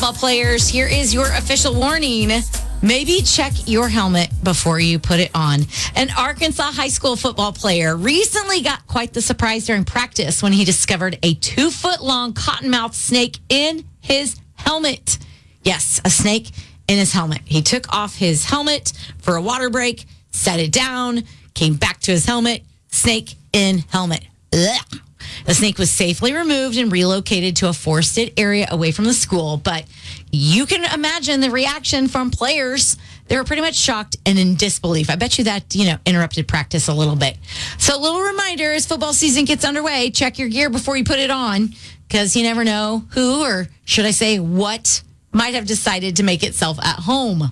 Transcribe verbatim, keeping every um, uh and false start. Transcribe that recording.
football players, here is your official warning. Maybe check your helmet before you put it on. An Arkansas high school football player recently got quite the surprise during practice when he discovered a two-foot-long cottonmouth snake in his helmet. Yes, a snake in his helmet. He took off his helmet for a water break, set it down, came back to his helmet, snake in helmet. Ugh. The snake was safely removed and relocated to a forested area away from the school. But you can imagine the reaction from players. They were pretty much shocked and in disbelief. I bet you that, you know, interrupted practice a little bit. So a little reminder, as football season gets underway, check your gear before you put it on, because you never know who, or should I say what, might have decided to make itself at home.